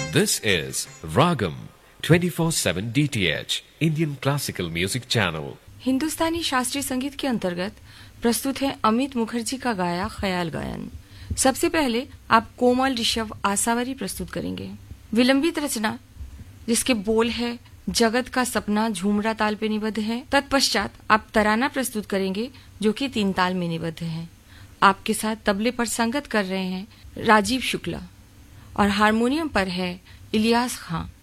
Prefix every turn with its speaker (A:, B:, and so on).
A: This is Ragam 24/7 DTH Indian Classical Music Channel.
B: हिंदुस्तानी शास्त्रीय संगीत के अंतर्गत प्रस्तुत है अमित मुखर्जी का गाया ख्याल गायन। सबसे पहले आप कोमल ऋषभ आसावरी प्रस्तुत करेंगे। विलंबित रचना जिसके बोल है जगत का सपना झूमरा ताल पे निबद्ध है। तत्पश्चात आप तराना प्रस्तुत करेंगे जो कि 3 ताल में निबद्ध है। आपके साथ तबले पर संगत कर रहे हैं राजीव शुक्ला और हारमोनियम पर है इलियास खां।